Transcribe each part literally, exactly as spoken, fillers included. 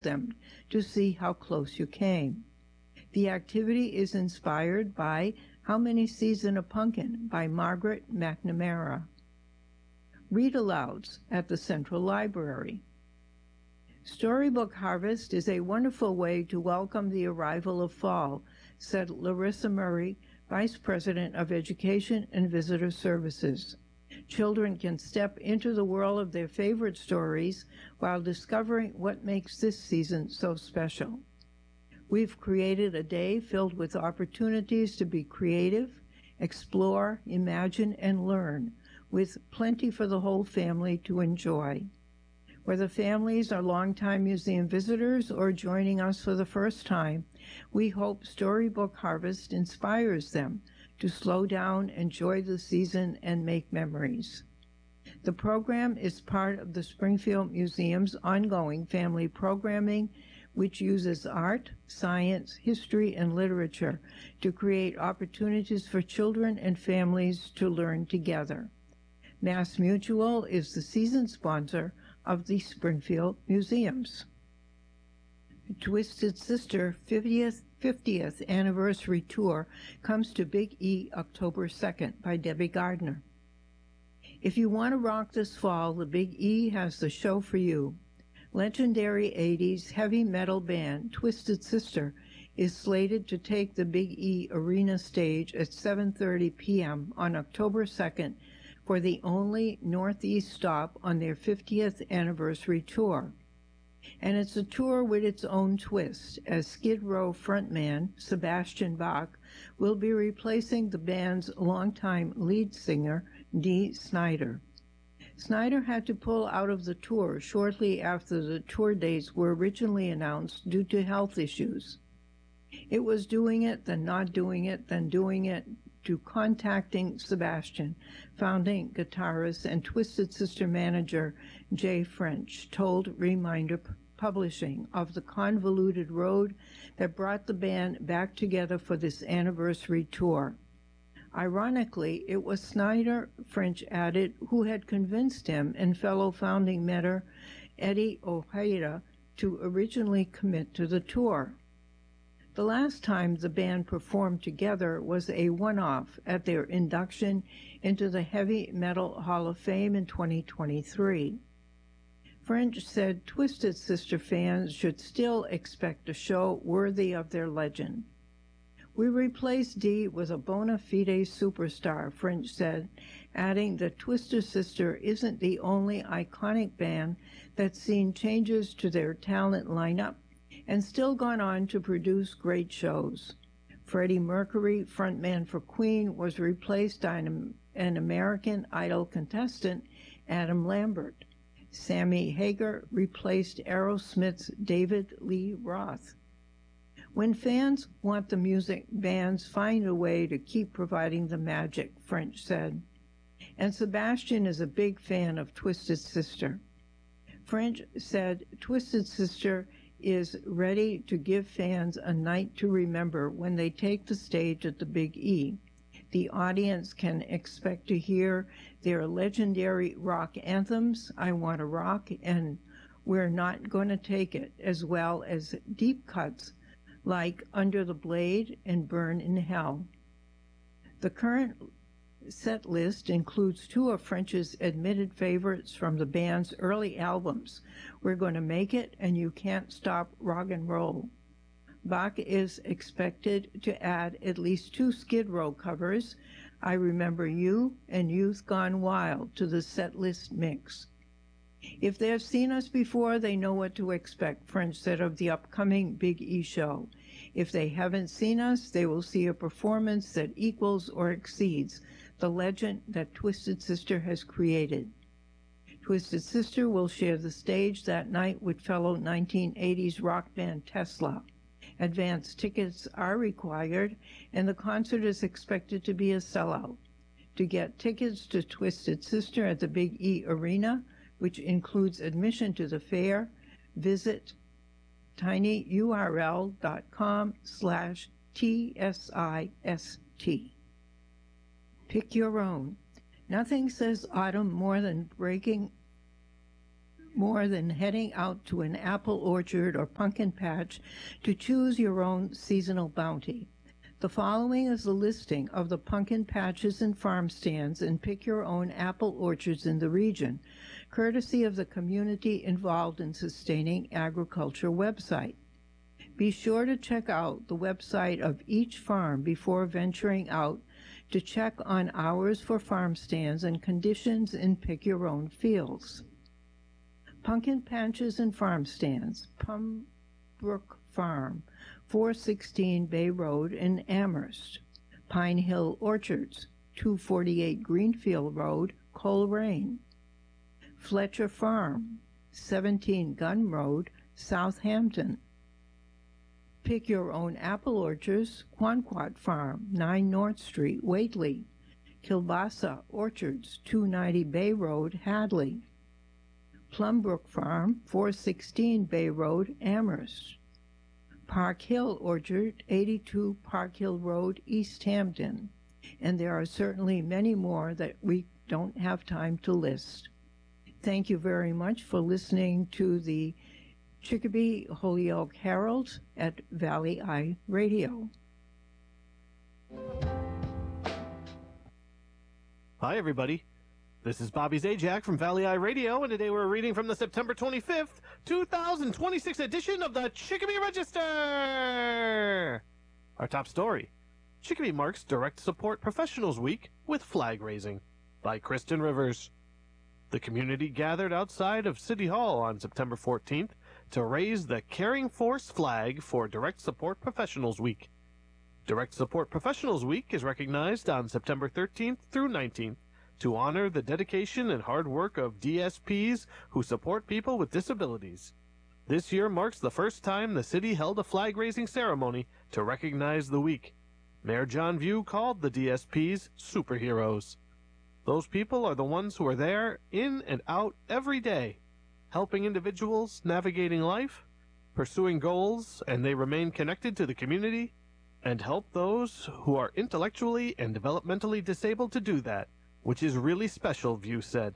them to see how close you came. The activity is inspired by How Many Season a Pumpkin by Margaret McNamara. Read-alouds at the Central Library. Storybook Harvest is a wonderful way to welcome the arrival of fall, said Larissa Murray, Vice President of Education and Visitor Services. Children can step into the world of their favorite stories while discovering what makes this season so special. We've created a day filled with opportunities to be creative, explore, imagine, and learn, with plenty for the whole family to enjoy. Whether families are longtime museum visitors or joining us for the first time, we hope Storybook Harvest inspires them to slow down, enjoy the season, and make memories. The program is part of the Springfield Museum's ongoing family programming, which uses art, science, history, and literature to create opportunities for children and families to learn together. Mass Mutual is the season sponsor of the Springfield Museums. Twisted Sister fiftieth, fiftieth Anniversary Tour comes to Big E October second by Debbie Gardner. If you want to rock this fall, the Big E has the show for you. Legendary eighties heavy metal band Twisted Sister is slated to take the Big E Arena stage at seven thirty p m on October second for the only Northeast stop on their fiftieth anniversary tour. And it's a tour with its own twist, as Skid Row frontman Sebastian Bach will be replacing the band's longtime lead singer, Dee Snider. Snider had to pull out of the tour shortly after the tour dates were originally announced due to health issues. It was doing it, then not doing it, then doing it, to contacting Sebastian, founding guitarist and Twisted Sister manager Jay French told Reminder Publishing of the convoluted road that brought the band back together for this anniversary tour. Ironically, it was Snider, French added, who had convinced him and fellow founding member Eddie Ojeda to originally commit to the tour. The last time the band performed together was a one-off at their induction into the Heavy Metal Hall of Fame in twenty twenty-three. French said Twisted Sister fans should still expect a show worthy of their legend. We replaced Dee with a bona fide superstar, French said, adding that Twisted Sister isn't the only iconic band that's seen changes to their talent lineup and still gone on to produce great shows. Freddie Mercury, frontman for Queen, was replaced by an, an American Idol contestant, Adam Lambert. Sammy Hagar replaced Aerosmith's David Lee Roth. When fans want the music, bands find a way to keep providing the magic, French said. And Sebastian is a big fan of Twisted Sister. French said Twisted Sister is ready to give fans a night to remember when they take the stage at the Big E. The audience can expect to hear their legendary rock anthems, I Wanna Rock and We're Not Gonna Take It, as well as deep cuts like Under the Blade and Burn in Hell. The current set list includes two of French's admitted favorites from the band's early albums, We're Gonna Make It and You Can't Stop Rock and Roll. Bach is expected to add at least two Skid Row covers, I Remember You and Youth Gone Wild, to the set list mix. If they have seen us before, they know what to expect, French said of the upcoming Big E show. If they haven't seen us, they will see a performance that equals or exceeds the legend that Twisted Sister has created. Twisted Sister will share the stage that night with fellow nineteen eighties rock band Tesla. Advance tickets are required, and the concert is expected to be a sellout. To get tickets to Twisted Sister at the Big E Arena, which includes admission to the fair, visit tinyurl.com slash TSIST. Pick your own. Nothing says autumn more than breaking more than heading out to an apple orchard or pumpkin patch to choose your own seasonal bounty. The following is a listing of the pumpkin patches and farm stands and pick your own apple orchards in the region, courtesy of the community involved in sustaining agriculture website. Be sure to check out the website of each farm before venturing out to check on hours for farm stands and conditions in pick your own fields. Pumpkin patches and farm stands, Pumbrook Farm, four sixteen Bay Road in Amherst. Pine Hill Orchards, two forty-eight Greenfield Road, Coleraine. Fletcher Farm, seventeen Gun Road, Southampton. Pick Your Own Apple Orchards, Quanquat Farm, nine North Street, Whately. Kilbasa Orchards, two ninety Bay Road, Hadley. Plumbrook Farm, four sixteen Bay Road, Amherst. Park Hill Orchard, eighty-two Park Hill Road, East Hampton. And there are certainly many more that we don't have time to list. Thank you very much for listening to the Chicopee Holyoke Herald at Valley Eye Radio. Hi, everybody. This is Bobby Zajac from Valley Eye Radio, and today we're reading from the September twenty-fifth, two thousand twenty-six edition of the Chicopee Register. Our top story: Chicopee marks Direct Support Professionals Week with flag raising, by Kristen Rivers. The community gathered outside of City Hall on September fourteenth to raise the Caring Force flag for Direct Support Professionals Week. Direct Support Professionals Week is recognized on September thirteenth through nineteenth to honor the dedication and hard work of D S Ps who support people with disabilities. This year marks the first time the city held a flag-raising ceremony to recognize the week. Mayor John View called the D S Ps superheroes. Those people are the ones who are there, in and out, every day, helping individuals navigating life, pursuing goals, and they remain connected to the community, and help those who are intellectually and developmentally disabled to do that, which is really special, View said.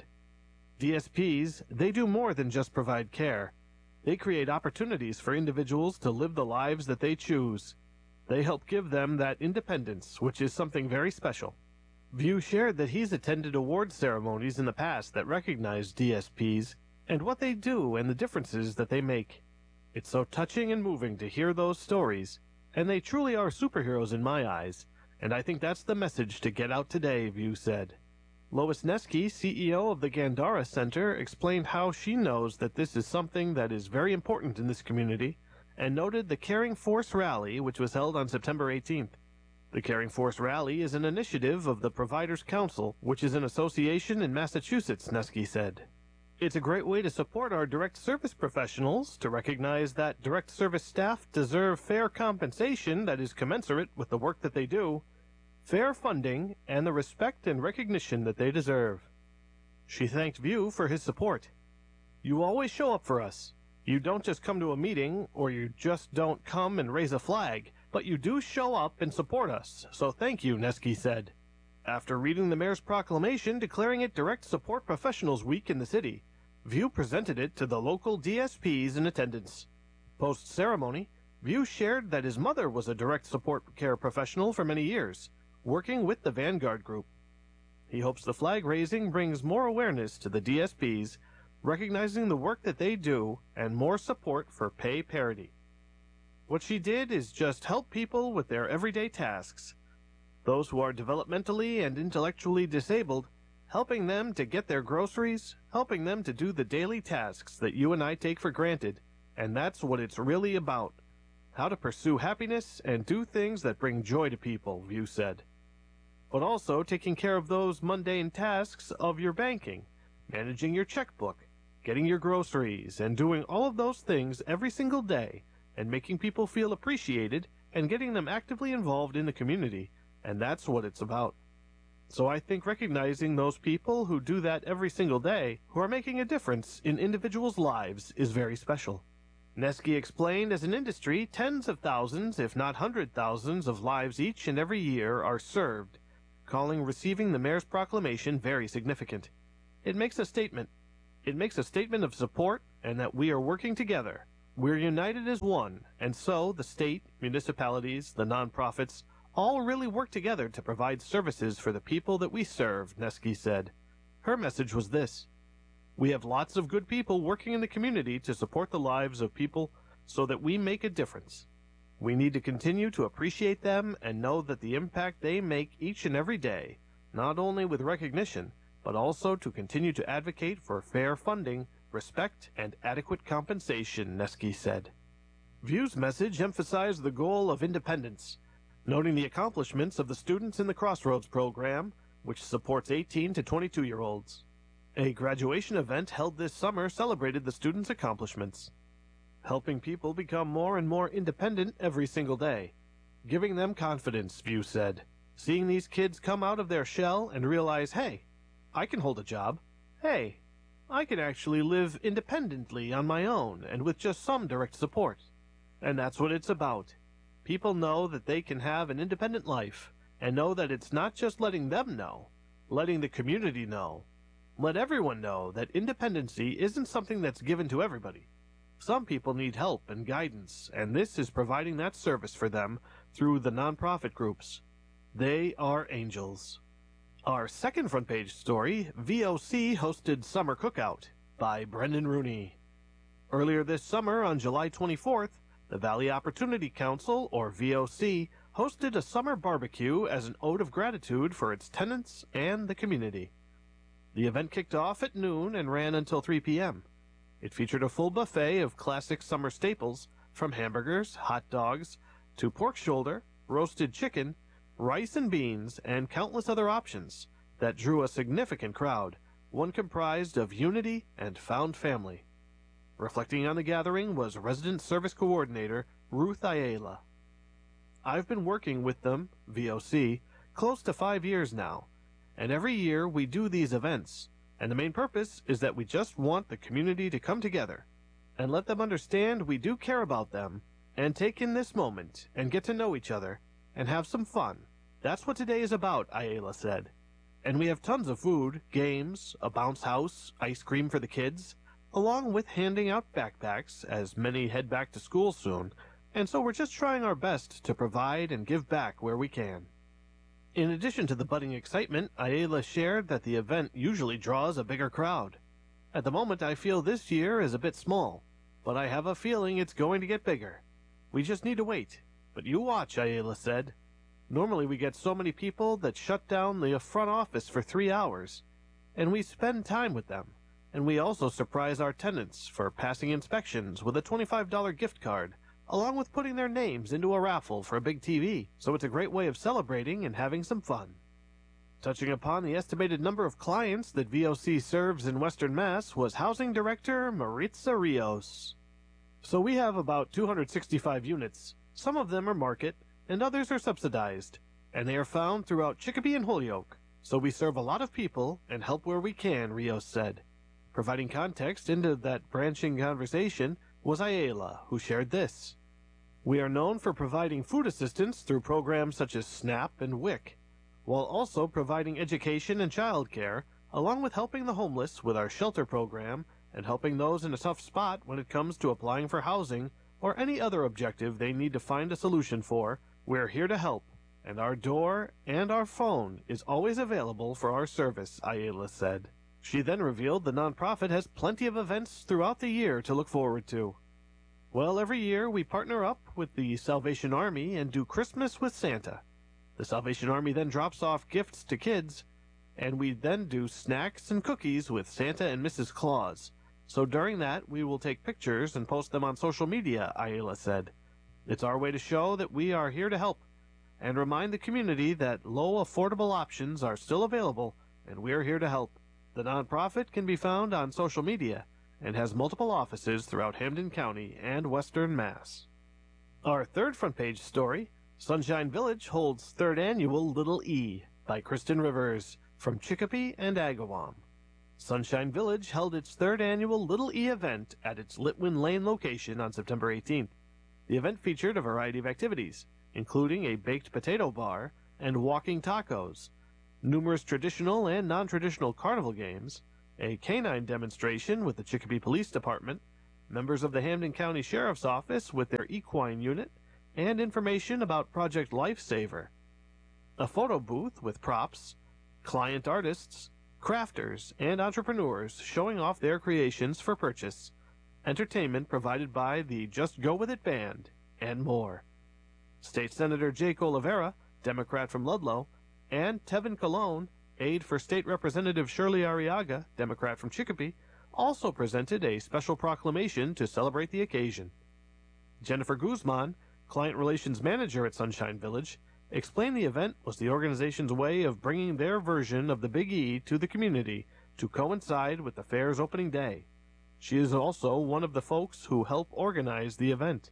D S Ps, they do more than just provide care. They create opportunities for individuals to live the lives that they choose. They help give them that independence, which is something very special. View shared that he's attended awards ceremonies in the past that recognize D S Ps and what they do and the differences that they make. It's so touching and moving to hear those stories, and they truly are superheroes in my eyes, and I think that's the message to get out today, View said. Lois Neske, C E O of the Gandara Center, explained how she knows that this is something that is very important in this community, and noted the Caring Force Rally, which was held on September eighteenth. The Caring Force Rally is an initiative of the Providers Council, which is an association in Massachusetts, Neske said. It's a great way to support our direct service professionals, to recognize that direct service staff deserve fair compensation that is commensurate with the work that they do, fair funding, and the respect and recognition that they deserve. She thanked View for his support. You always show up for us. You don't just come to a meeting, or you just don't come and raise a flag, but you do show up and support us, so thank you, Neske said. After reading the mayor's proclamation declaring it Direct Support Professionals Week in the city, View presented it to the local D S Ps in attendance. Post-ceremony, View shared that his mother was a direct support care professional for many years, working with the Vanguard Group. He hopes the flag raising brings more awareness to the D S Ps, recognizing the work that they do, and more support for pay parity. What she did is just help people with their everyday tasks. Those who are developmentally and intellectually disabled, helping them to get their groceries, helping them to do the daily tasks that you and I take for granted, and that's what it's really about. How to pursue happiness and do things that bring joy to people, View said. But also taking care of those mundane tasks of your banking, managing your checkbook, getting your groceries, and doing all of those things every single day, and making people feel appreciated and getting them actively involved in the community, and that's what it's about. So I think recognizing those people who do that every single day, who are making a difference in individuals' lives, is very special. Neske explained, as an industry, tens of thousands, if not hundred thousands, of lives each and every year are served, calling receiving the mayor's proclamation very significant. It makes a statement. It makes a statement of support and that we are working together. We're united as one, and so the state, municipalities, the nonprofits, all really work together to provide services for the people that we serve, Neski said. Her message was this: we have lots of good people working in the community to support the lives of people so that we make a difference. We need to continue to appreciate them and know that the impact they make each and every day, not only with recognition, but also to continue to advocate for fair funding, respect, and adequate compensation, Neski said. View's message emphasized the goal of independence, noting the accomplishments of the students in the Crossroads program, which supports eighteen to twenty-two-year-olds. A graduation event held this summer celebrated the students' accomplishments, helping people become more and more independent every single day, giving them confidence, View said. Seeing these kids come out of their shell and realize, hey, I can hold a job. Hey, I can actually live independently on my own and with just some direct support. And that's what it's about. People know that they can have an independent life and know that it's not just letting them know, letting the community know. Let everyone know that independency isn't something that's given to everybody. Some people need help and guidance, and this is providing that service for them through the nonprofit groups. They are angels. Our second front page story, V O C hosted Summer Cookout by Brendan Rooney. Earlier this summer, on July twenty-fourth, the Valley Opportunity Council, or V O C, hosted a summer barbecue as an ode of gratitude for its tenants and the community. The event kicked off at noon and ran until three p.m. It featured a full buffet of classic summer staples, from hamburgers, hot dogs, to pork shoulder, roasted chicken, rice and beans, and countless other options that drew a significant crowd, one comprised of unity and found family. Reflecting on the gathering was Resident Service Coordinator Ruth Ayala. I've been working with them, V O C, close to five years now, and every year we do these events, and the main purpose is that we just want the community to come together and let them understand we do care about them and take in this moment and get to know each other and have some fun. That's what today is about, Ayala said. And we have tons of food, games, a bounce house, ice cream for the kids, along with handing out backpacks as many head back to school soon, and so we're just trying our best to provide and give back where we can. In addition to the budding excitement, Ayala shared that the event usually draws a bigger crowd. At the moment, I feel this year is a bit small, but I have a feeling it's going to get bigger. We just need to wait. But you watch, Ayala said. Normally we get so many people that shut down the front office for three hours, and we spend time with them. And we also surprise our tenants for passing inspections with a twenty-five dollar gift card, along with putting their names into a raffle for a big T V, so it's a great way of celebrating and having some fun. Touching upon the estimated number of clients that V O C serves in Western Mass was Housing Director Maritza Rios. So we have about two hundred sixty-five units. Some of them are market, and others are subsidized, and they are found throughout Chicopee and Holyoke, so we serve a lot of people and help where we can, Rios said. Providing context into that branching conversation was Ayala, who shared this. We are known for providing food assistance through programs such as SNAP and W I C, while also providing education and child care, along with helping the homeless with our shelter program and helping those in a tough spot when it comes to applying for housing or any other objective they need to find a solution for. We're here to help, and our door and our phone is always available for our service, Ayala said. She then revealed the nonprofit has plenty of events throughout the year to look forward to. Well, every year we partner up with the Salvation Army and do Christmas with Santa. The Salvation Army then drops off gifts to kids, and we then do snacks and cookies with Santa and Missus Claus. So during that, we will take pictures and post them on social media, Ayala said. It's our way to show that we are here to help and remind the community that low, affordable options are still available, and we're here to help. The nonprofit can be found on social media and has multiple offices throughout Hampden County and Western Mass. Our third front page story, Sunshine Village holds third annual Little E by Kristen Rivers from Chicopee and Agawam. Sunshine Village held its third annual Little E event at its Litwin Lane location on September eighteenth. The event featured a variety of activities, including a baked potato bar and walking tacos, numerous traditional and non-traditional carnival games, a canine demonstration with the Chicopee Police Department, members of the Hampden County Sheriff's Office with their equine unit, and information about Project Lifesaver. A photo booth with props, client artists, crafters, and entrepreneurs showing off their creations for purchase, entertainment provided by the Just Go With It Band, and more. State Senator Jake Oliveira, Democrat from Ludlow, and Tevin Colon, aide for State Representative Shirley Arriaga, Democrat from Chicopee, also presented a special proclamation to celebrate the occasion. Jennifer Guzman, Client Relations Manager at Sunshine Village, explained the event was the organization's way of bringing their version of the Big E to the community to coincide with the fair's opening day. She is also one of the folks who help organize the event.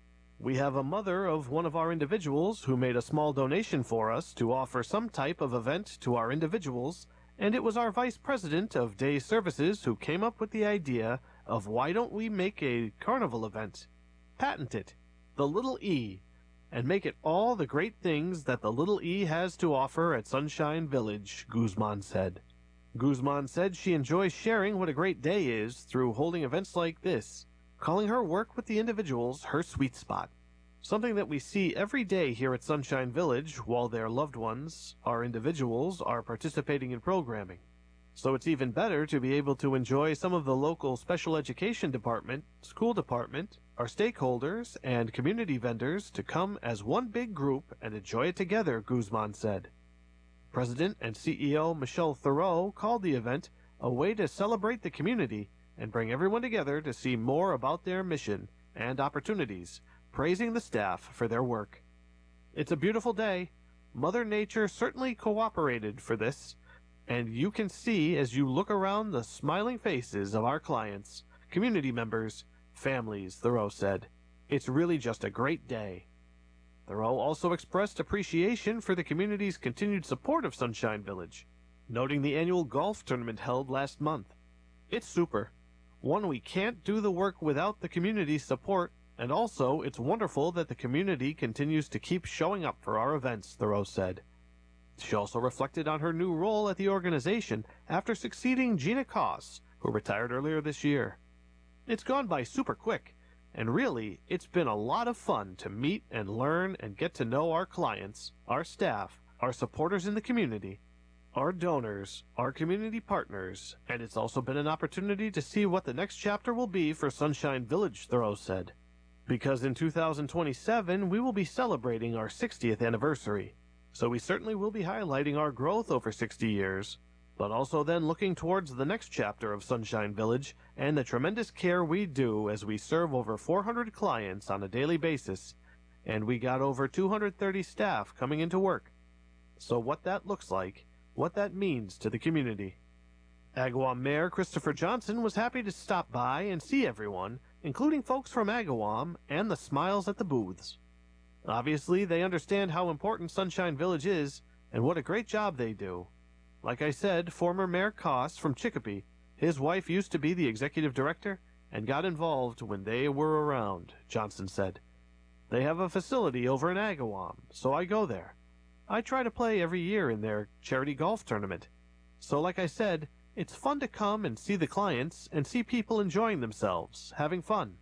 We have a mother of one of our individuals who made a small donation for us to offer some type of event to our individuals, and it was our vice president of day services who came up with the idea of why don't we make a carnival event, patent it, the Little E, and make it all the great things that the Little E has to offer at Sunshine Village, Guzman said. Guzman said she enjoys sharing what a great day is through holding events like this, calling her work with the individuals her sweet spot, something that we see every day here at Sunshine Village while their loved ones, our individuals, are participating in programming. So it's even better to be able to enjoy some of the local special education department, school department, our stakeholders, and community vendors to come as one big group and enjoy it together, Guzman said. President and C E O Michelle Thoreau called the event a way to celebrate the community and bring everyone together to see more about their mission and opportunities, praising the staff for their work. It's a beautiful day. Mother Nature certainly cooperated for this, and you can see as you look around the smiling faces of our clients, community members, families, Thoreau said. It's really just a great day. Thoreau also expressed appreciation for the community's continued support of Sunshine Village, noting the annual golf tournament held last month. It's super. One, we can't do the work without the community's support, and also it's wonderful that the community continues to keep showing up for our events, Thoreau said. She also reflected on her new role at the organization after succeeding Gina Koss, who retired earlier this year. It's gone by super quick, and really, it's been a lot of fun to meet and learn and get to know our clients, our staff, our supporters in the community, our donors, our community partners, and it's also been an opportunity to see what the next chapter will be for Sunshine Village, Thoreau said. Because in two thousand twenty-seven, we will be celebrating our sixtieth anniversary, so we certainly will be highlighting our growth over sixty years, but also then looking towards the next chapter of Sunshine Village and the tremendous care we do as we serve over four hundred clients on a daily basis, and we got over two hundred thirty staff coming into work. So what that looks like, what that means to the community. Agawam Mayor Christopher Johnson was happy to stop by and see everyone, including folks from Agawam, and the smiles at the booths. Obviously, they understand how important Sunshine Village is and what a great job they do. Like I said, former Mayor Koss from Chicopee, his wife used to be the executive director and got involved when they were around, Johnson said. They have a facility over in Agawam, so I go there. I try to play every year in their charity golf tournament. So like I said, it's fun to come and see the clients and see people enjoying themselves, having fun.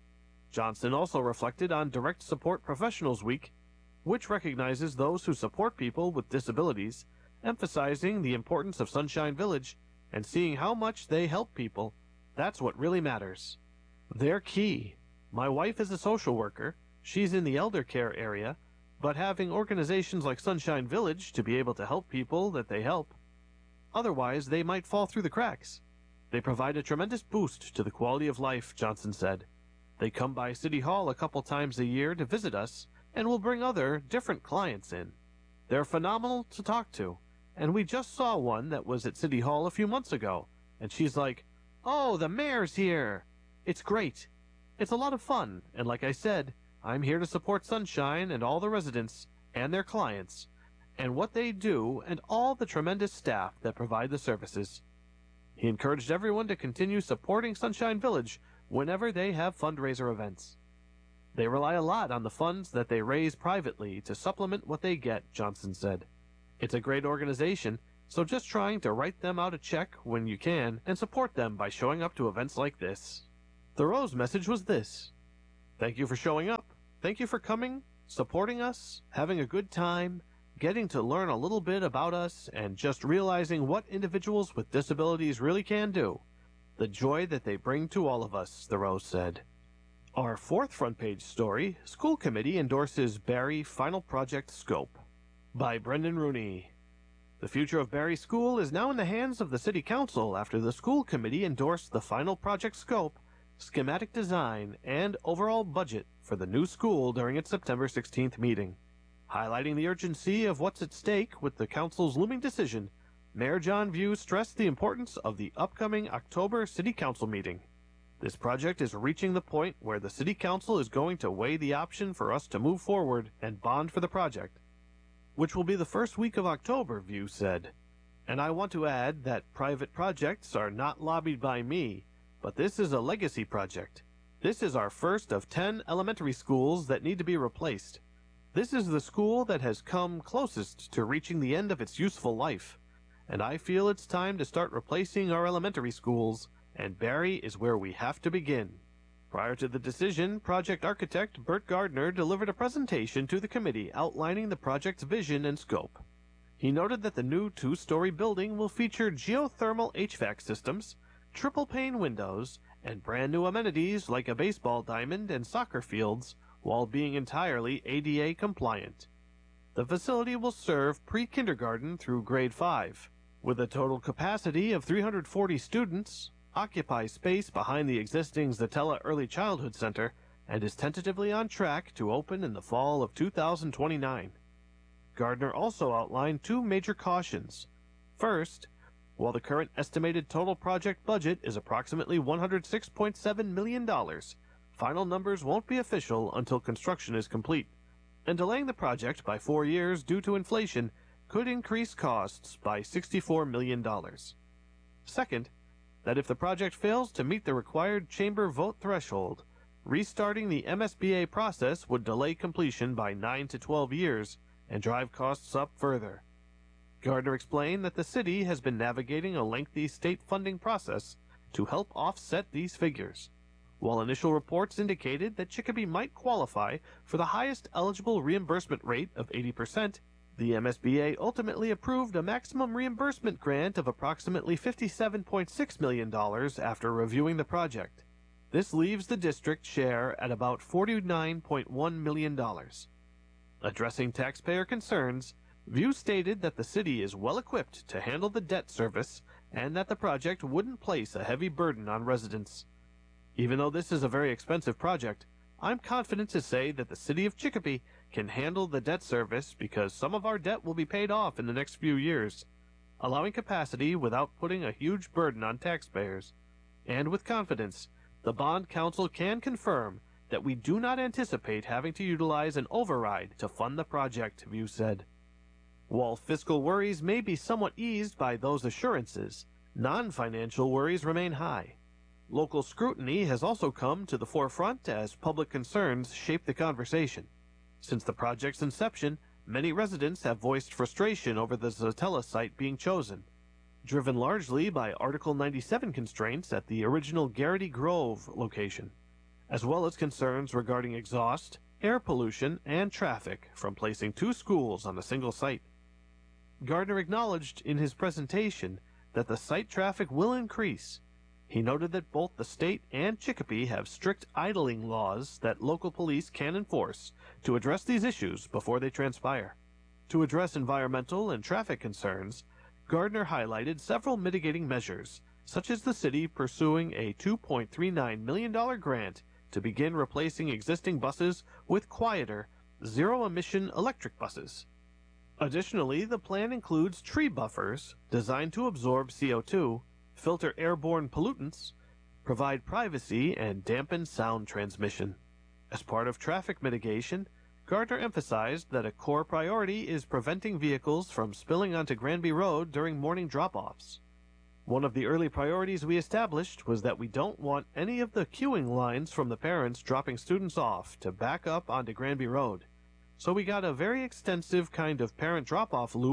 Johnson also reflected on Direct Support Professionals Week, which recognizes those who support people with disabilities, emphasizing the importance of Sunshine Village and seeing how much they help people. That's what really matters. They're key. My wife is a social worker. She's in the elder care area, but having organizations like Sunshine Village to be able to help people that they help. Otherwise, they might fall through the cracks. They provide a tremendous boost to the quality of life, Johnson said. They come by City Hall a couple times a year to visit us, and will bring other, different clients in. They're phenomenal to talk to, and we just saw one that was at City Hall a few months ago, and she's like, "Oh, the mayor's here!" It's great. It's a lot of fun, and like I said, I'm here to support Sunshine and all the residents and their clients, and what they do and all the tremendous staff that provide the services. He encouraged everyone to continue supporting Sunshine Village whenever they have fundraiser events. They rely a lot on the funds that they raise privately to supplement what they get, Johnson said. It's a great organization, So just trying to write them out a check when you can and support them by showing up to events like this. Thoreau's message was this: thank you for showing up. Thank you for coming, supporting us, having a good time, getting to learn a little bit about us, and just realizing what individuals with disabilities really can do. The joy that they bring to all of us, Thoreau said. Our fourth front page story, School Committee Endorses Barre Final Project Scope, by Brendan Rooney. The future of Barre School is now in the hands of the City Council after the School Committee endorsed the final project scope, schematic design, and overall budget for the new school during its September sixteenth meeting. Highlighting the urgency of what's at stake with the Council's looming decision, Mayor John View stressed the importance of the upcoming October City Council meeting. This project is reaching the point where the City Council is going to weigh the option for us to move forward and bond for the project, which will be the first week of October, View said. And I want to add that private projects are not lobbied by me, but this is a legacy project. This is our first of ten elementary schools that need to be replaced. This is the school that has come closest to reaching the end of its useful life, and I feel it's time to start replacing our elementary schools, and Barre is where we have to begin. Prior to the decision, project architect Bert Gardner delivered a presentation to the committee outlining the project's vision and scope. He noted that the new two-story building will feature geothermal H V A C systems, triple-pane windows, and brand-new amenities like a baseball diamond and soccer fields, while being entirely A D A compliant. The facility will serve pre-kindergarten through grade five, with a total capacity of three hundred forty students, occupy space behind the existing Zatella Early Childhood Center, and is tentatively on track to open in the fall of two thousand twenty-nine. Gardner also outlined two major cautions. First, while the current estimated total project budget is approximately one hundred six point seven million dollars, final numbers won't be official until construction is complete, and delaying the project by four years due to inflation could increase costs by sixty-four million dollars. Second, that if the project fails to meet the required chamber vote threshold, restarting the M S B A process would delay completion by nine to twelve years and drive costs up further. Gardner explained that the city has been navigating a lengthy state funding process to help offset these figures. While initial reports indicated that Chicopee might qualify for the highest eligible reimbursement rate of eighty percent, the M S B A ultimately approved a maximum reimbursement grant of approximately fifty-seven point six million dollars after reviewing the project. This leaves the district share at about forty-nine point one million dollars. Addressing taxpayer concerns, View stated that the city is well equipped to handle the debt service and that the project wouldn't place a heavy burden on residents. Even though this is a very expensive project, I'm confident to say that the city of Chicopee can handle the debt service because some of our debt will be paid off in the next few years, allowing capacity without putting a huge burden on taxpayers. And with confidence, the Bond Council can confirm that we do not anticipate having to utilize an override to fund the project, View said. While fiscal worries may be somewhat eased by those assurances, non-financial worries remain high. Local scrutiny has also come to the forefront as public concerns shape the conversation. Since the project's inception, many residents have voiced frustration over the Zatella site being chosen, driven largely by Article ninety-seven constraints at the original Garrity Grove location, as well as concerns regarding exhaust, air pollution, and traffic from placing two schools on a single site. Gardner acknowledged in his presentation that the site traffic will increase. He noted that both the state and Chicopee have strict idling laws that local police can enforce to address these issues before they transpire. To address environmental and traffic concerns, Gardner highlighted several mitigating measures, such as the city pursuing a two point three nine million dollars grant to begin replacing existing buses with quieter, zero-emission electric buses. Additionally, the plan includes tree buffers designed to absorb C O two, filter airborne pollutants, provide privacy, and dampen sound transmission. As part of traffic mitigation, Gardner emphasized that a core priority is preventing vehicles from spilling onto Granby Road during morning drop-offs. One of the early priorities we established was that we don't want any of the queuing lines from the parents dropping students off to back up onto Granby Road. So we got a very extensive kind of parent drop-off loop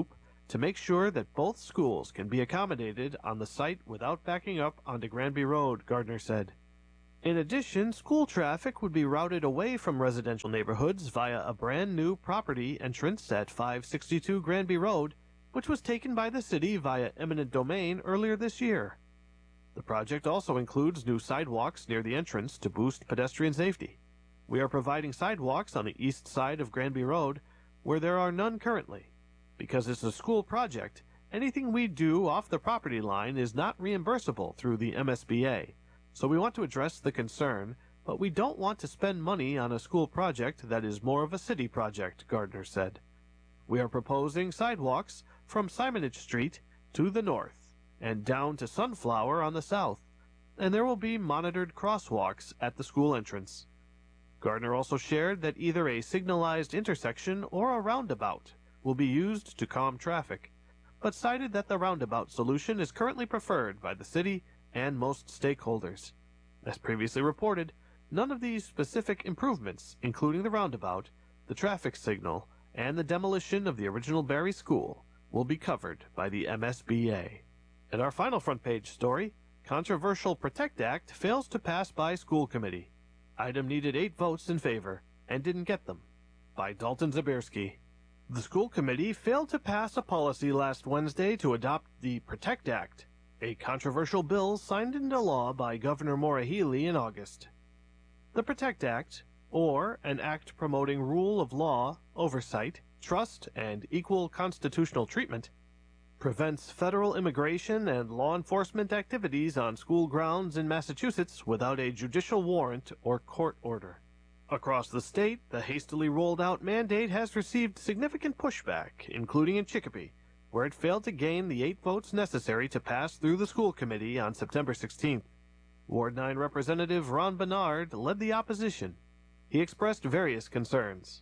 to make sure that both schools can be accommodated on the site without backing up onto Granby Road, Gardner said. In addition, school traffic would be routed away from residential neighborhoods via a brand new property entrance at five sixty-two Granby Road, which was taken by the city via eminent domain earlier this year. The project also includes new sidewalks near the entrance to boost pedestrian safety. We are providing sidewalks on the east side of Granby Road, where there are none currently. Because it's a school project, anything we do off the property line is not reimbursable through the M S B A. So we want to address the concern, but we don't want to spend money on a school project that is more of a city project, Gardner said. We are proposing sidewalks from Simonage Street to the north and down to Sunflower on the south, and there will be monitored crosswalks at the school entrance. Gardner also shared that either a signalized intersection or a roundabout will be used to calm traffic, but cited that the roundabout solution is currently preferred by the city and most stakeholders. As previously reported, none of these specific improvements, including the roundabout, the traffic signal, and the demolition of the original Barry School, will be covered by the M S B A. And our final front page story, controversial PROTECT Act fails to pass by school committee. Item needed eight votes in favor, and didn't get them. By Dalton Zabierski. The school committee failed to pass a policy last Wednesday to adopt the PROTECT Act, a controversial bill signed into law by Governor Maura Healey in August. The PROTECT Act, or an act promoting rule of law, oversight, trust, and equal constitutional treatment, prevents federal immigration and law enforcement activities on school grounds in Massachusetts without a judicial warrant or court order. Across the state, the hastily rolled out mandate has received significant pushback, including in Chicopee, where it failed to gain the eight votes necessary to pass through the school committee on September sixteenth. Ward nine Representative Ron Bernard led the opposition. He expressed various concerns.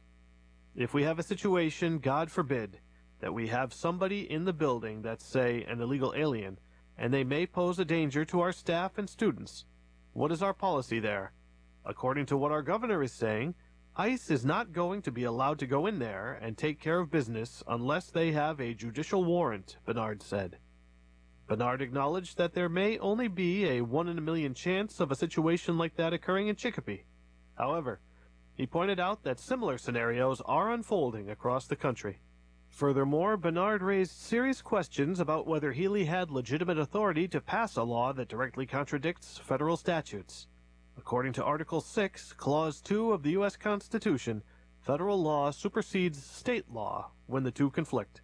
If we have a situation, God forbid, that we have somebody in the building that's, say, an illegal alien, and they may pose a danger to our staff and students, what is our policy there? According to what our governor is saying, ICE is not going to be allowed to go in there and take care of business unless they have a judicial warrant, Bernard said. Bernard acknowledged that there may only be a one in a million chance of a situation like that occurring in Chicopee. However, he pointed out that similar scenarios are unfolding across the country. Furthermore, Bernard raised serious questions about whether Healey had legitimate authority to pass a law that directly contradicts federal statutes. According to Article six, Clause two of the U S Constitution, federal law supersedes state law when the two conflict.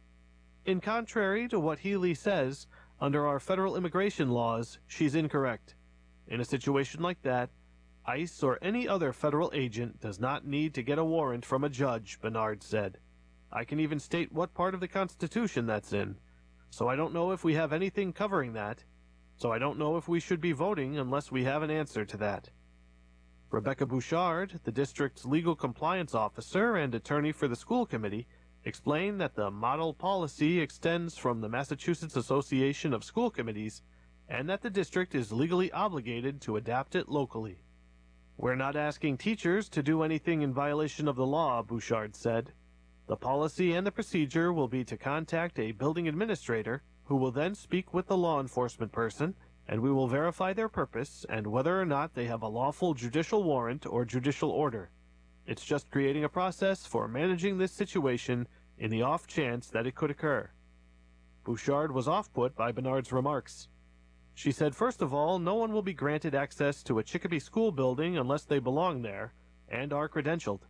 In contrary to what Healey says, under our federal immigration laws, she's incorrect. In a situation like that, ICE or any other federal agent does not need to get a warrant from a judge, Bernard said. I can even state what part of the Constitution that's in, so I don't know if we have anything covering that, so I don't know if we should be voting unless we have an answer to that. Rebecca Bouchard, the district's legal compliance officer and attorney for the school committee, explained that the model policy extends from the Massachusetts Association of School Committees and that the district is legally obligated to adapt it locally. We're not asking teachers to do anything in violation of the law, Bouchard said. The policy and the procedure will be to contact a building administrator who will then speak with the law enforcement person, and we will verify their purpose and whether or not they have a lawful judicial warrant or judicial order. It's just creating a process for managing this situation in the off chance that it could occur. Bouchard was off-put by Bernard's remarks. She said, first of all, no one will be granted access to a Chicopee school building unless they belong there and are credentialed.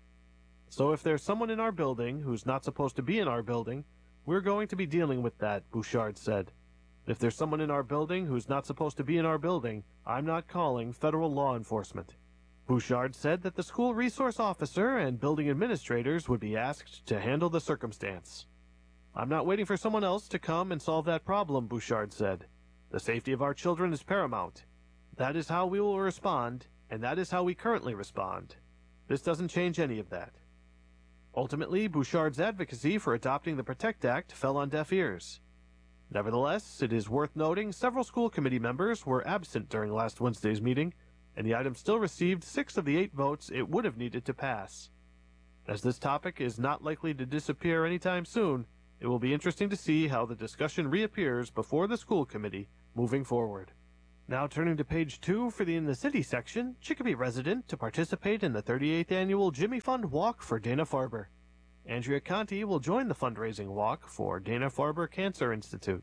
So if there's someone in our building who's not supposed to be in our building, we're going to be dealing with that, Bouchard said. If there's someone in our building who's not supposed to be in our building, I'm not calling federal law enforcement. Bouchard said that the school resource officer and building administrators would be asked to handle the circumstance. I'm not waiting for someone else to come and solve that problem, Bouchard said. The safety of our children is paramount. That is how we will respond, and that is how we currently respond. This doesn't change any of that. Ultimately, Bouchard's advocacy for adopting the PROTECT Act fell on deaf ears. Nevertheless, it is worth noting several school committee members were absent during last Wednesday's meeting, and the item still received six of the eight votes it would have needed to pass. As this topic is not likely to disappear anytime soon, It will be interesting to see how the discussion reappears before the school committee moving forward. Now turning to page two for the In the City section, Chicopee resident to participate in the thirty-eighth annual Jimmy Fund Walk for Dana-Farber. Andrea Conti will join the fundraising walk for Dana-Farber Cancer Institute.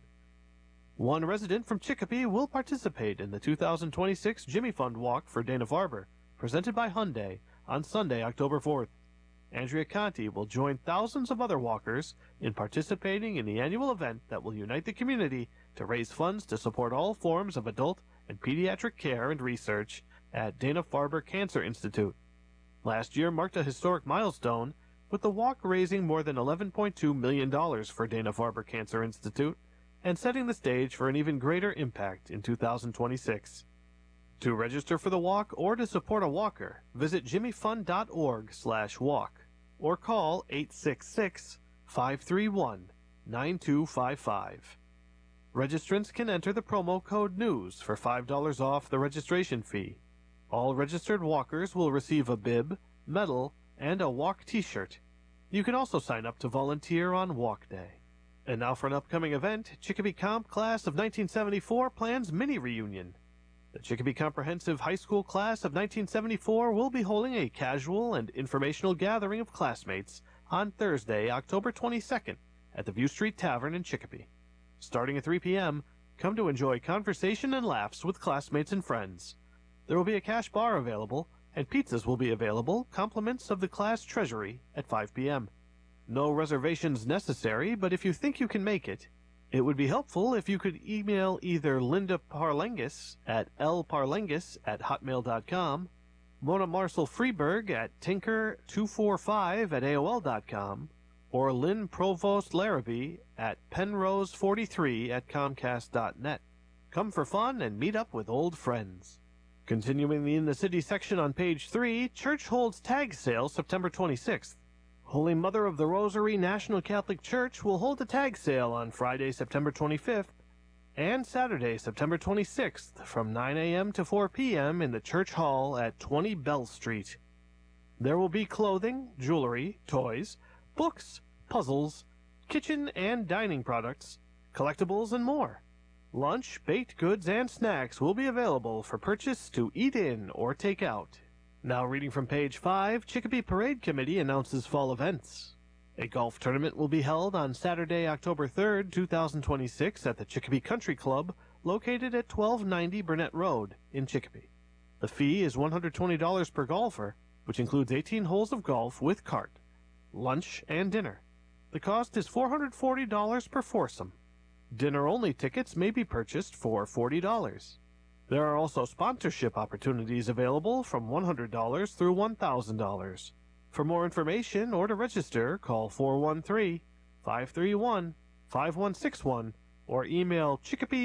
One resident from Chicopee will participate in the two thousand twenty-six Jimmy Fund Walk for Dana-Farber, presented by Hyundai, on Sunday, October fourth. Andrea Conti will join thousands of other walkers in participating in the annual event that will unite the community to raise funds to support all forms of adult and pediatric care and research at Dana-Farber Cancer Institute. Last year marked a historic milestone, with the walk raising more than eleven point two million dollars for Dana-Farber Cancer Institute and setting the stage for an even greater impact in two thousand twenty-six. To register for the walk or to support a walker, visit jimmyfund.org slash walk or call eight six six, five three one, nine two five five. Registrants can enter the promo code NEWS for five dollars off the registration fee. All registered walkers will receive a bib, medal, and a walk t-shirt. You can also sign up to volunteer on Walk Day. And now for an upcoming event, Chicopee Comp Class of nineteen seventy-four plans mini reunion. The Chicopee Comprehensive High School Class of nineteen seventy-four will be holding a casual and informational gathering of classmates on Thursday, October twenty-second, at the View Street Tavern in Chicopee. Starting at three p.m., come to enjoy conversation and laughs with classmates and friends. There will be a cash bar available, and pizzas will be available, compliments of the class treasury, at five p.m. No reservations necessary, but if you think you can make it, it would be helpful if you could email either Linda Parlengis at lparlengis at hotmail dot com, Mona Marcel Freeberg at tinker two four five at A O L dot com, or Lynn Provost Larrabee at penrose forty-three at comcast dot net. Come for fun and meet up with old friends. Continuing the In the City section on page three, Church holds tag sale September twenty-sixth. Holy Mother of the Rosary National Catholic Church will hold a tag sale on Friday, September twenty-fifth, and Saturday, September twenty-sixth, from nine a.m. to four p.m. in the Church Hall at twenty Bell Street. There will be clothing, jewelry, toys, books, puzzles, kitchen and dining products, collectibles, and more. Lunch, baked goods, and snacks will be available for purchase to eat in or take out. Now reading from page five, Chicopee Parade Committee announces fall events. A golf tournament will be held on Saturday, October third, two thousand twenty-six at the Chicopee Country Club, located at twelve ninety Burnett Road in Chicopee. The fee is one hundred twenty dollars per golfer, which includes eighteen holes of golf with cart, lunch, and dinner. The cost is four hundred forty dollars per foursome. Dinner-only tickets may be purchased for forty dollars. There are also sponsorship opportunities available from one hundred dollars through one thousand dollars. For more information or to register, call four one three, five three one, five one six one or email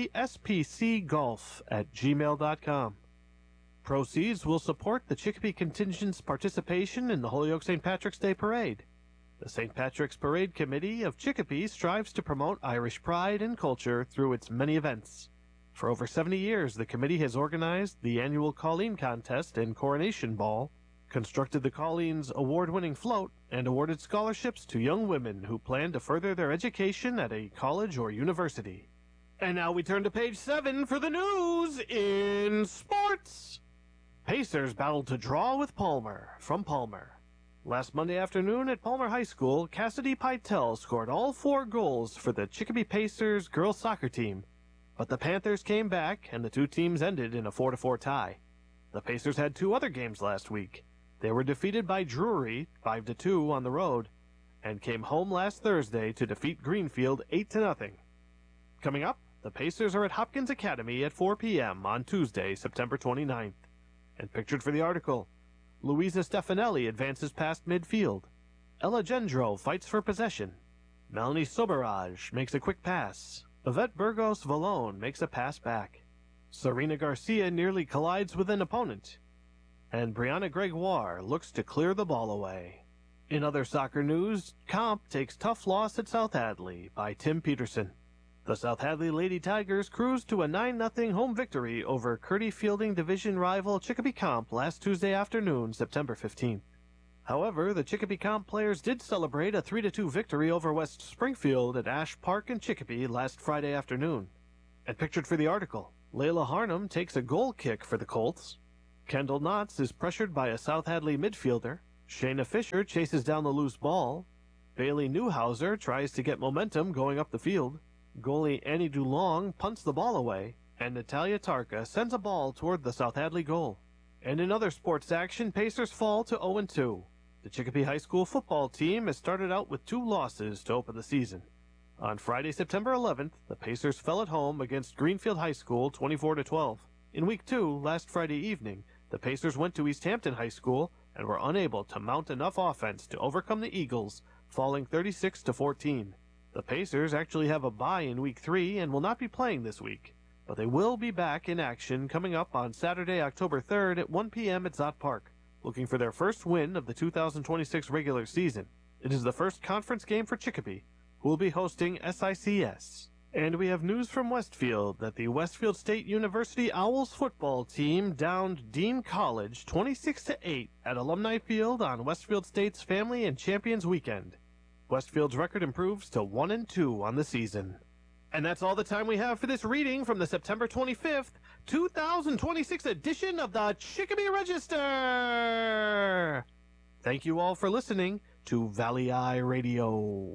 chicopee.spcgolf at gmail dot com. Proceeds will support the Chicopee contingent's participation in the Holyoke Saint Patrick's Day Parade. The Saint Patrick's Parade Committee of Chicopee strives to promote Irish pride and culture through its many events. For over seventy years, the committee has organized the annual Colleen Contest and Coronation Ball, constructed the Colleen's award-winning float, and awarded scholarships to young women who plan to further their education at a college or university. And now we turn to page seven for the news in sports. Pacers battled to draw with Palmer from Palmer. Last Monday afternoon at Palmer High School, Cassidy Pytel scored all four goals for the Chicopee Pacers girls soccer team. But the Panthers came back, and the two teams ended in a four to four tie. The Pacers had two other games last week. They were defeated by Drury five to two on the road, and came home last Thursday to defeat Greenfield eight to nothing. Coming up, the Pacers are at Hopkins Academy at four p.m. on Tuesday, September twenty-ninth. And pictured for the article, Louisa Stefanelli advances past midfield. Ella Gendro fights for possession. Melanie Soberaj makes a quick pass. Yvette Burgos Valone makes a pass back. Serena Garcia nearly collides with an opponent. And Brianna Gregoire looks to clear the ball away. In other soccer news, Comp takes tough loss at South Hadley by Tim Peterson. The South Hadley Lady Tigers cruised to a nine nothing home victory over Curdy Fielding Division rival Chicopee Comp last Tuesday afternoon, September fifteenth. However, the Chicopee Comp players did celebrate a three to two victory over West Springfield at Ash Park in Chicopee last Friday afternoon. And pictured for the article, Layla Harnum takes a goal kick for the Colts. Kendall Knotts is pressured by a South Hadley midfielder. Shayna Fisher chases down the loose ball. Bailey Newhauser tries to get momentum going up the field. Goalie Annie Dulong punts the ball away, and Natalia Tarka sends a ball toward the South Hadley goal. And in other sports action, Pacers fall to oh and two. The Chicopee High School football team has started out with two losses to open the season. On Friday, September eleventh, the Pacers fell at home against Greenfield High School twenty-four to twelve. In week two, last Friday evening, the Pacers went to East Hampton High School and were unable to mount enough offense to overcome the Eagles, falling thirty-six to fourteen. The Pacers actually have a bye in week three and will not be playing this week, but they will be back in action coming up on Saturday, October third at one p.m. at Zott Park, looking for their first win of the two thousand twenty-six regular season. It is the first conference game for Chicopee, who will be hosting S I C S. And we have news from Westfield that the Westfield State University Owls football team downed Dean College twenty-six to eight at Alumni Field on Westfield State's Family and Champions Weekend. Westfield's record improves to one and two on the season. And that's all the time we have for this reading from the September twenty-fifth, two thousand twenty-six edition of the Chicopee Register. Thank you all for listening to Valley Eye Radio.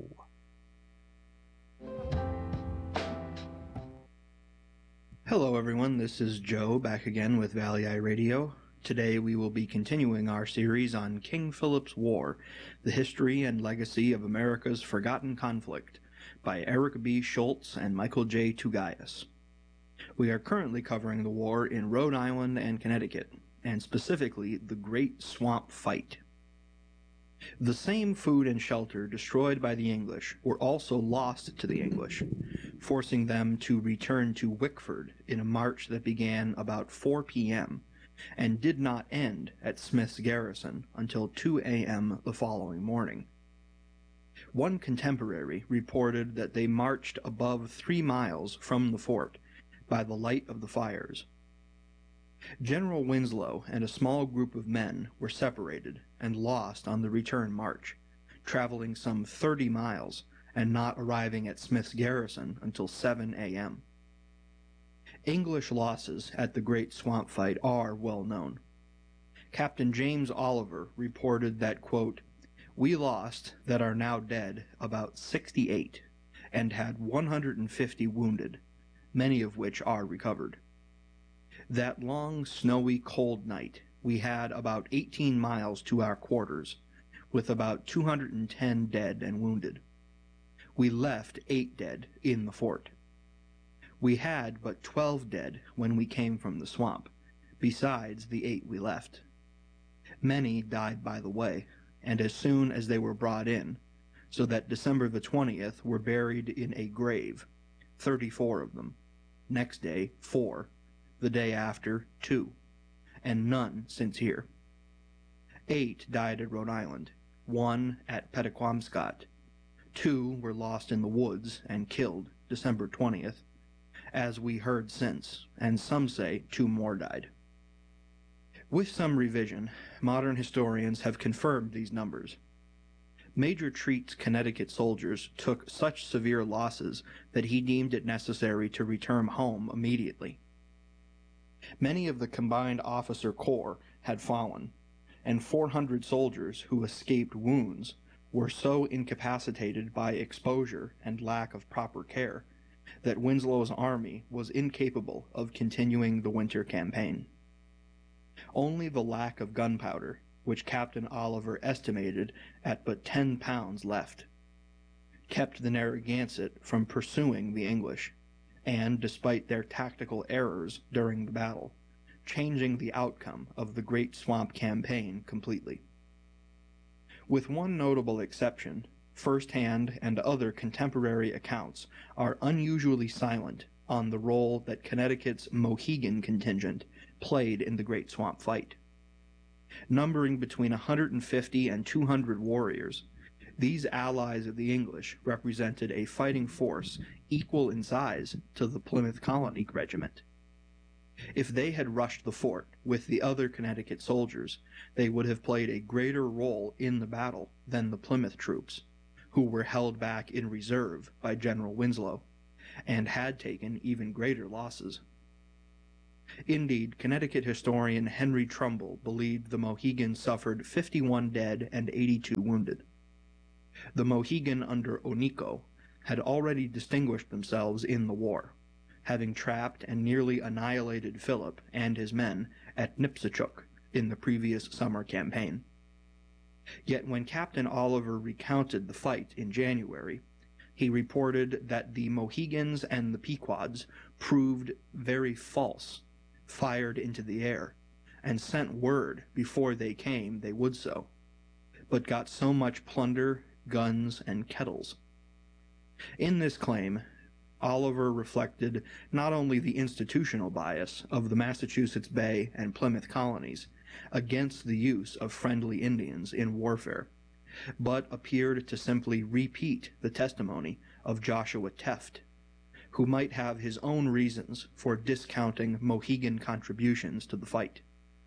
Hello everyone, this is Joe back again with Valley Eye Radio. Today we will be continuing our series on King Philip's War, the history and legacy of America's forgotten conflict, by Eric B. Schultz and Michael J. Tugayas. We are currently covering the war in Rhode Island and Connecticut, and specifically the Great Swamp Fight. The same food and shelter destroyed by the English were also lost to the English, forcing them to return to Wickford in a march that began about four p.m. and did not end at Smith's Garrison until two a.m. the following morning. One contemporary reported that they marched above three miles from the fort by the light of the fires. General Winslow and a small group of men were separated and lost on the return march, traveling some thirty miles and not arriving at Smith's Garrison until seven a.m. English losses at the Great Swamp Fight are well known. Captain James Oliver reported that, quote, "We lost, that are now dead, about sixty-eight, and had one hundred fifty wounded, many of which are recovered. That long, snowy, cold night, we had about eighteen miles to our quarters, with about two hundred ten dead and wounded. We left eight dead in the fort. We had but twelve dead when we came from the swamp, besides the eight we left. Many died by the way, and as soon as they were brought in, so that December the twentieth were buried in a grave, thirty-four of them. Next day, four. The day after, two. And none since here. Eight died at Rhode Island, one at Pettaquamscott. Two were lost in the woods and killed December twentieth, as we heard since, and some say two more died. With some revision, modern historians have confirmed these numbers. Major Treat's Connecticut soldiers took such severe losses that he deemed it necessary to return home immediately. Many of the combined officer corps had fallen, and four hundred soldiers who escaped wounds were so incapacitated by exposure and lack of proper care that Winslow's army was incapable of continuing the winter campaign. Only the lack of gunpowder, which Captain Oliver estimated at but ten pounds left, kept the Narragansett from pursuing the English, and, despite their tactical errors during the battle, changing the outcome of the Great Swamp Campaign completely. With one notable exception, first-hand and other contemporary accounts are unusually silent on the role that Connecticut's Mohegan contingent played in the Great Swamp Fight. Numbering between one hundred fifty and two hundred warriors, these allies of the English represented a fighting force equal in size to the Plymouth Colony Regiment. If they had rushed the fort with the other Connecticut soldiers, they would have played a greater role in the battle than the Plymouth troops, who were held back in reserve by General Winslow, and had taken even greater losses. Indeed, Connecticut historian Henry Trumbull believed the Mohegans suffered fifty-one dead and eighty-two wounded. The Mohegan under Oneiko had already distinguished themselves in the war, having trapped and nearly annihilated Philip and his men at Nipsachuk in the previous summer campaign. Yet when Captain Oliver recounted the fight in January, he reported that the Mohegans and the Pequods proved very false, fired into the air, and sent word before they came they would so, but got so much plunder, guns, and kettles. In this claim, Oliver reflected not only the institutional bias of the Massachusetts Bay and Plymouth colonies against the use of friendly Indians in warfare, but appeared to simply repeat the testimony of Joshua Tefft, who might have his own reasons for discounting Mohegan contributions to the fight.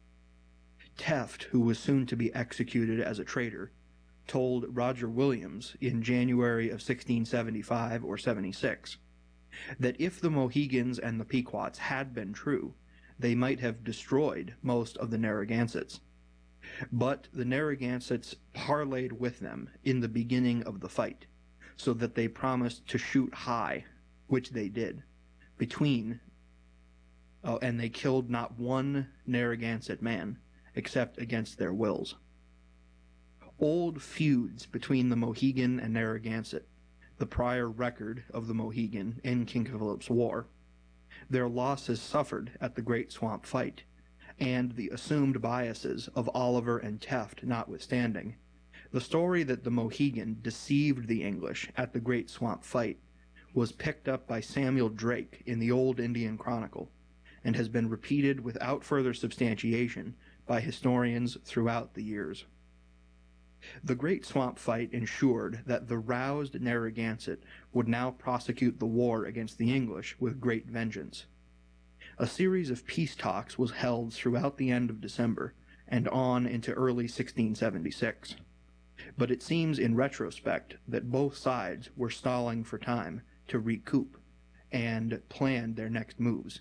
Tefft, who was soon to be executed as a traitor, told Roger Williams in January of sixteen seventy-five or seventy-six that if the Mohegans and the Pequots had been true, they might have destroyed most of the Narragansetts. But the Narragansetts parleyed with them in the beginning of the fight, so that they promised to shoot high, which they did, between, oh, and they killed not one Narragansett man, except against their wills. Old feuds between the Mohegan and Narragansett, the prior record of the Mohegan in King Philip's War, their losses suffered at the Great Swamp Fight, and the assumed biases of Oliver and Tefft notwithstanding, the story that the Mohegan deceived the English at the Great Swamp Fight was picked up by Samuel Drake in the Old Indian Chronicle, and has been repeated without further substantiation by historians throughout the years. The Great Swamp Fight ensured that the roused Narragansett would now prosecute the war against the English with great vengeance. A series of peace talks was held throughout the end of December and on into early sixteen seventy-six. But it seems in retrospect that both sides were stalling for time to recoup and planned their next moves.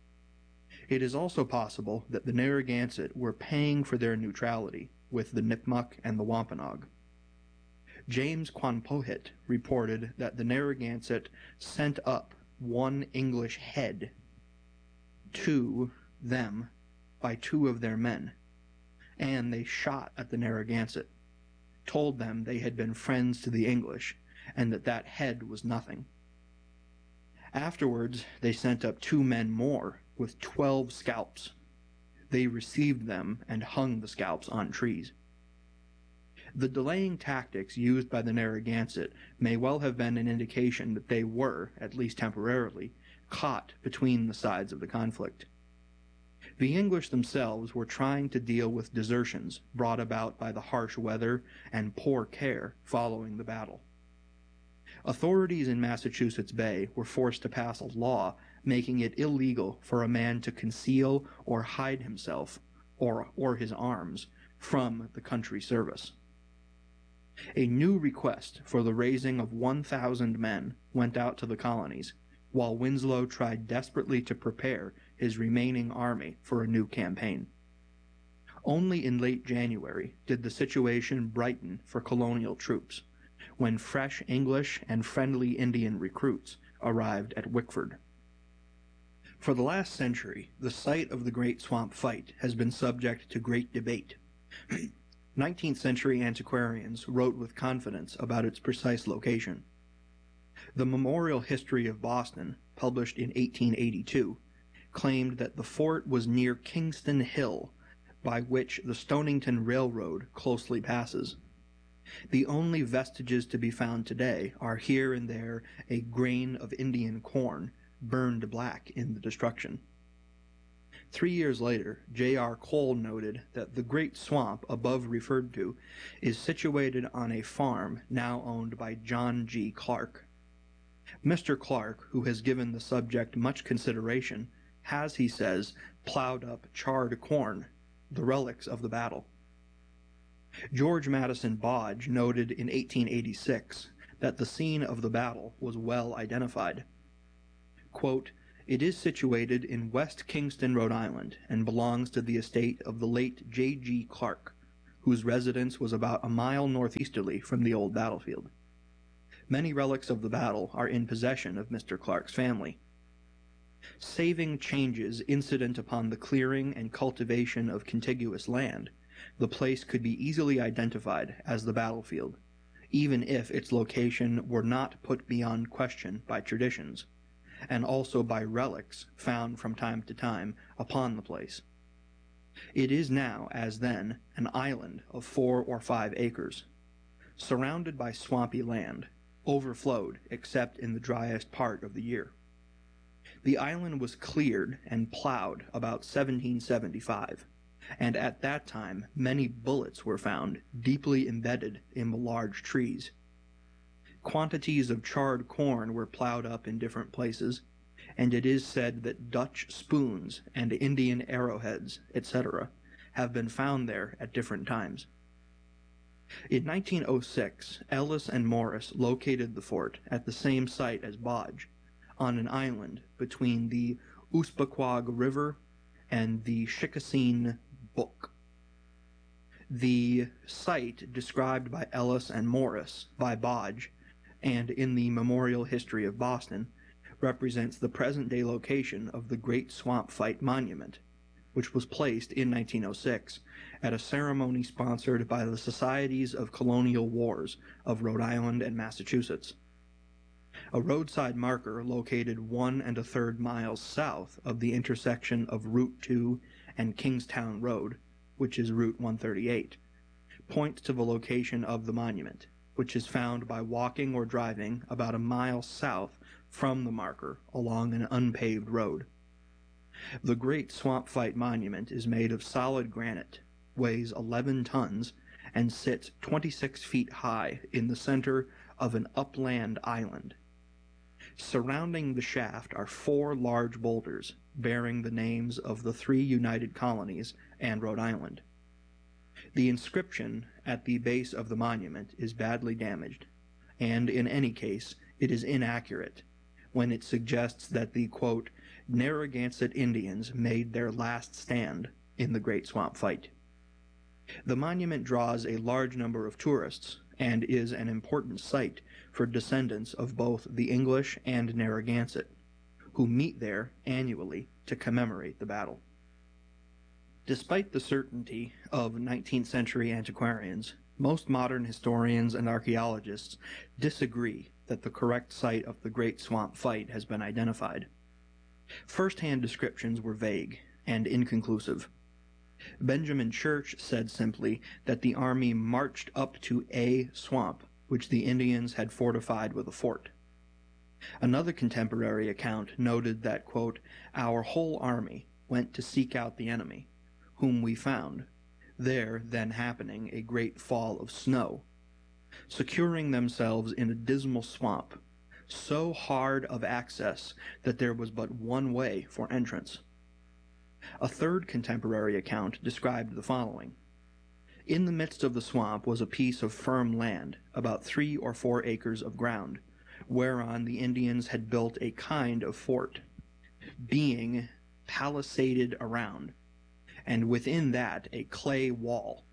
It is also possible that the Narragansett were paying for their neutrality with the Nipmuc and the Wampanoag. James Quanpohit reported that the Narragansett sent up one English head to them by two of their men, and they shot at the Narragansett, told them they had been friends to the English, and that that head was nothing. Afterwards, they sent up two men more with twelve scalps. They received them and hung the scalps on trees. The delaying tactics used by the Narragansett may well have been an indication that they were, at least temporarily, caught between the sides of the conflict. The English themselves were trying to deal with desertions brought about by the harsh weather and poor care following the battle. Authorities in Massachusetts Bay were forced to pass a law making it illegal for a man to conceal or hide himself or, or his arms from the country service. A new request for the raising of one thousand men went out to the colonies, while Winslow tried desperately to prepare his remaining army for a new campaign. Only in late January did the situation brighten for colonial troops, when fresh English and friendly Indian recruits arrived at Wickford. For the last century, the site of the Great Swamp Fight has been subject to great debate. nineteenth century antiquarians wrote with confidence about its precise location. The Memorial History of Boston, published in eighteen eighty-two, claimed that the fort was near Kingston Hill, by which the Stonington Railroad closely passes. The only vestiges to be found today are here and there a grain of Indian corn burned black in the destruction. Three years later, J R Cole noted that the Great Swamp above referred to is situated on a farm now owned by John G. Clark. Mister Clark, who has given the subject much consideration, has, he says, plowed up charred corn, the relics of the battle. George Madison Bodge noted in eighteen eighty-six that the scene of the battle was well identified. Quote, "It is situated in West Kingston, Rhode Island, and belongs to the estate of the late J G Clark, whose residence was about a mile northeasterly from the old battlefield. Many relics of the battle are in possession of Mister Clark's family. Saving changes incident upon the clearing and cultivation of contiguous land, the place could be easily identified as the battlefield, even if its location were not put beyond question by traditions, and also by relics found from time to time upon the place. It is now, as then, an island of four or five acres, surrounded by swampy land, overflowed except in the driest part of the year. The island was cleared and plowed about seventeen seventy-five, and at that time many bullets were found deeply embedded in the large trees. Quantities of charred corn were plowed up in different places, and it is said that Dutch spoons and Indian arrowheads, et cetera, have been found there at different times. In nineteen oh six, Ellis and Morris located the fort at the same site as Bodge, on an island between the Uspaquag River and the Chickaseen Book. The site described by Ellis and Morris, by Bodge, and in the Memorial History of Boston, represents the present-day location of the Great Swamp Fight Monument, which was placed in nineteen oh six at a ceremony sponsored by the Societies of Colonial Wars of Rhode Island and Massachusetts. A roadside marker located one and a third miles south of the intersection of Route two and Kingstown Road, which is Route one thirty-eight, points to the location of the monument, which is found by walking or driving about a mile south from the marker along an unpaved road. The Great Swamp Fight Monument is made of solid granite, weighs eleven tons, and sits twenty-six feet high in the center of an upland island. Surrounding the shaft are four large boulders bearing the names of the three United Colonies and Rhode Island. The inscription at the base of the monument is badly damaged, and in any case it is inaccurate when it suggests that the, quote, Narragansett Indians made their last stand in the Great Swamp Fight. The monument draws a large number of tourists and is an important site for descendants of both the English and Narragansett, who meet there annually to commemorate the battle. Despite the certainty of nineteenth century antiquarians, most modern historians and archaeologists disagree that the correct site of the Great Swamp Fight has been identified. First-hand descriptions were vague and inconclusive. Benjamin Church said simply that the army marched up to a swamp, which the Indians had fortified with a fort. Another contemporary account noted that, quote, our whole army went to seek out the enemy, whom we found, there then happening a great fall of snow, securing themselves in a dismal swamp, so hard of access that there was but one way for entrance. A third contemporary account described the following. In the midst of the swamp was a piece of firm land, about three or four acres of ground, whereon the Indians had built a kind of fort, being palisaded around, and within that a clay wall,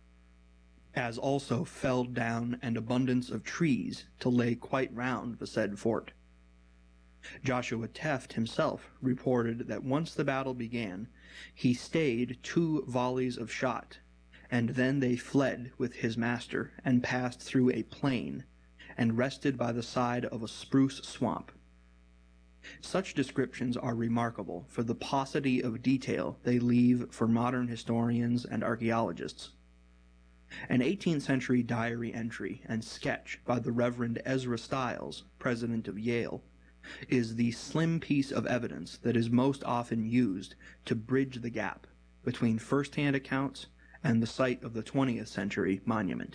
as also felled down an abundance of trees to lay quite round the said fort. Joshua Teft himself reported that once the battle began, he stayed two volleys of shot, and then they fled with his master and passed through a plain, and rested by the side of a spruce swamp. Such descriptions are remarkable for the paucity of detail they leave for modern historians and archaeologists. An eighteenth century diary entry and sketch by the Reverend Ezra Stiles, president of Yale, is the slim piece of evidence that is most often used to bridge the gap between first-hand accounts and the site of the twentieth century monument.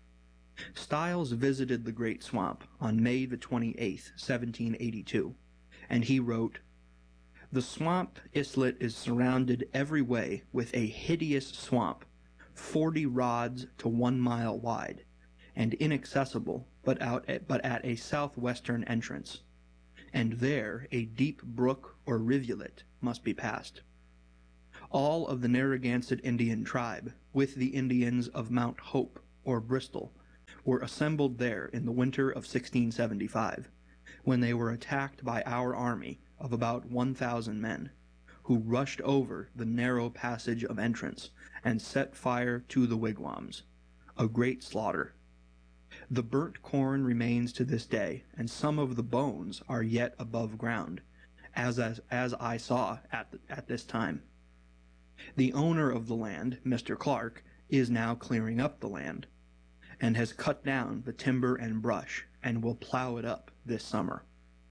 Stiles visited the Great Swamp on May the twenty-eighth, seventeen eighty-two, and he wrote, The swamp islet is surrounded every way with a hideous swamp, forty rods to one mile wide, and inaccessible but out at, but at a southwestern entrance, and there a deep brook or rivulet must be passed. All of the Narragansett Indian tribe, with the Indians of Mount Hope or Bristol, were assembled there in the winter of sixteen seventy-five, when they were attacked by our army of about one thousand men, who rushed over the narrow passage of entrance and set fire to the wigwams, a great slaughter. The burnt corn remains to this day, and some of the bones are yet above ground, as as, as I saw at, the, at this time. The owner of the land, Mister Clark, is now clearing up the land, and has cut down the timber and brush, and will plow it up this summer.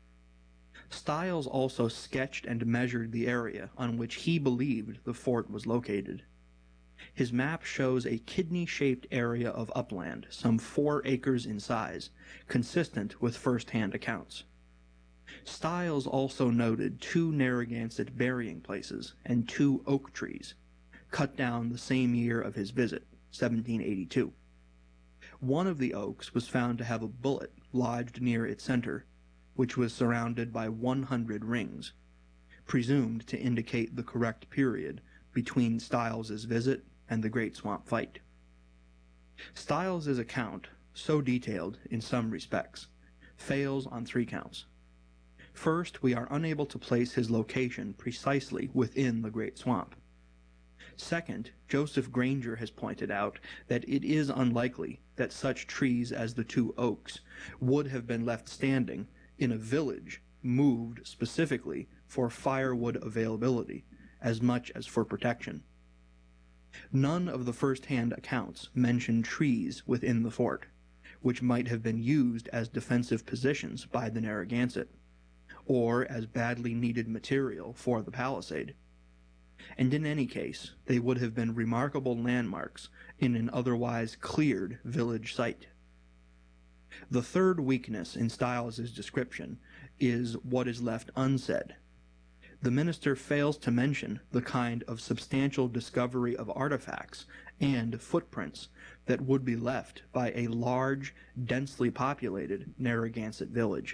Stiles also sketched and measured the area on which he believed the fort was located. His map shows a kidney-shaped area of upland, some four acres in size, consistent with first-hand accounts. Stiles also noted two Narragansett burying places and two oak trees, cut down the same year of his visit, seventeen eighty-two. One of the oaks was found to have a bullet lodged near its center, which was surrounded by one hundred rings, presumed to indicate the correct period between Stiles's visit and the Great Swamp Fight. Stiles's account, so detailed in some respects, fails on three counts. First, we are unable to place his location precisely within the Great Swamp. Second, Joseph Granger has pointed out that it is unlikely that such trees as the two oaks would have been left standing in a village moved specifically for firewood availability as much as for protection. None of the first-hand accounts mention trees within the fort, which might have been used as defensive positions by the Narragansett, or as badly needed material for the palisade. And in any case, they would have been remarkable landmarks in an otherwise cleared village site. The third weakness in Stiles's description is what is left unsaid. The minister fails to mention the kind of substantial discovery of artifacts and footprints that would be left by a large, densely populated Narragansett village.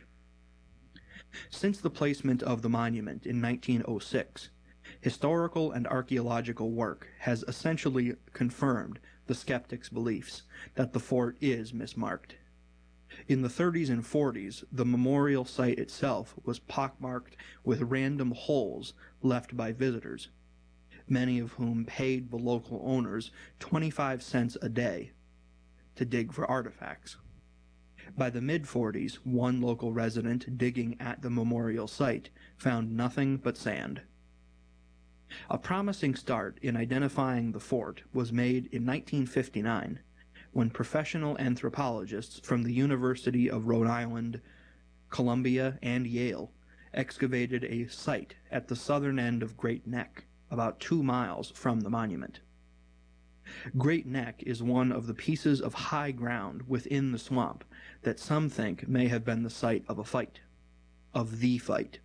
Since the placement of the monument in nineteen oh six, historical and archaeological work has essentially confirmed the skeptics' beliefs that the fort is mismarked. In the thirties and forties, the memorial site itself was pockmarked with random holes left by visitors, many of whom paid the local owners twenty-five cents a day to dig for artifacts. By the mid-forties, one local resident digging at the memorial site found nothing but sand. A promising start in identifying the fort was made in nineteen fifty-nine, when professional anthropologists from the University of Rhode Island, Columbia, and Yale excavated a site at the southern end of Great Neck, about two miles from the monument. Great Neck is one of the pieces of high ground within the swamp that some think may have been the site of a fight, of the fight.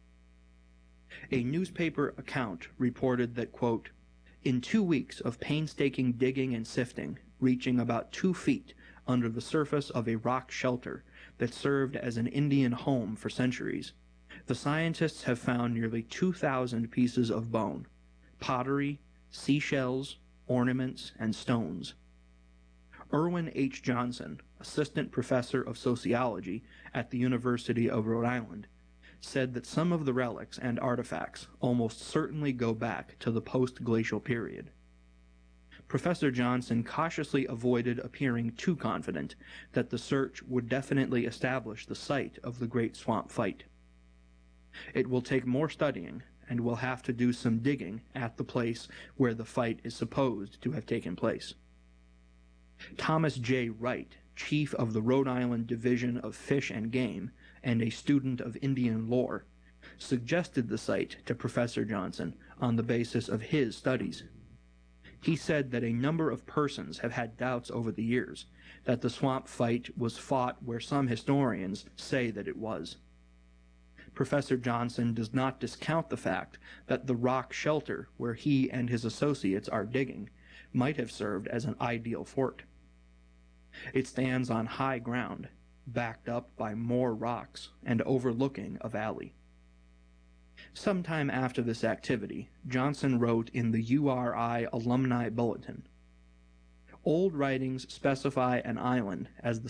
A newspaper account reported that, quote, in two weeks of painstaking digging and sifting, reaching about two feet under the surface of a rock shelter that served as an Indian home for centuries, the scientists have found nearly two thousand pieces of bone, pottery, seashells, ornaments, and stones. Irwin H. Johnson, assistant professor of sociology at the University of Rhode Island, said that some of the relics and artifacts almost certainly go back to the post-glacial period. Professor Johnson cautiously avoided appearing too confident that the search would definitely establish the site of the Great Swamp Fight. It will take more studying, and we'll have to do some digging at the place where the fight is supposed to have taken place. Thomas J. Wright, chief of the Rhode Island Division of Fish and Game and a student of Indian lore, suggested the site to Professor Johnson on the basis of his studies. He said that a number of persons have had doubts over the years that the swamp fight was fought where some historians say that it was. Professor Johnson does not discount the fact that the rock shelter where he and his associates are digging might have served as an ideal fort. It stands on high ground, backed up by more rocks and overlooking a valley. Sometime after this activity, Johnson wrote in the U R I Alumni Bulletin, "Old writings specify an island as the